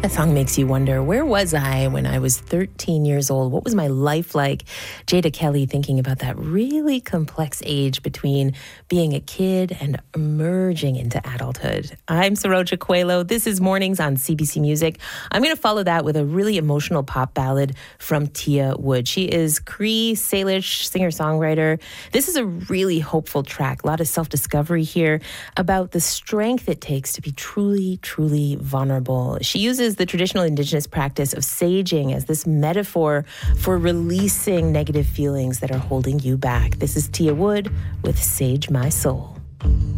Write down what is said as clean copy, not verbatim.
That song makes you wonder, where was I when I was 13 years old? What was my life like? Jada Kelly thinking about that really complex age between being a kid and emerging into adulthood. I'm Saroja Coelho. This is Mornings on CBC Music. I'm going to follow that with a really emotional pop ballad from Tia Wood. She is Cree Salish singer-songwriter. This is a really hopeful track. A lot of self-discovery here about the strength it takes to be truly, truly vulnerable. She uses the traditional Indigenous practice of saging as this metaphor for releasing negative feelings that are holding you back. This is Tia Wood with Sage My Soul.